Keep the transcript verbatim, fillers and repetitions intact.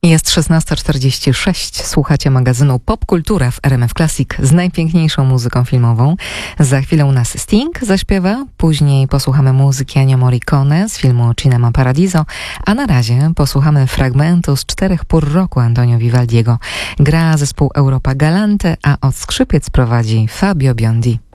Jest szesnasta czterdzieści sześć. Słuchacie magazynu Popkultura w R M F Classic z najpiękniejszą muzyką filmową. Za chwilę u nas Sting zaśpiewa, później posłuchamy muzyki Ennio Morricone z filmu Cinema Paradiso, a na razie posłuchamy fragmentu z Czterech pór roku Antonio Vivaldiego. Gra zespół Europa Galante, a od skrzypiec prowadzi Fabio Biondi.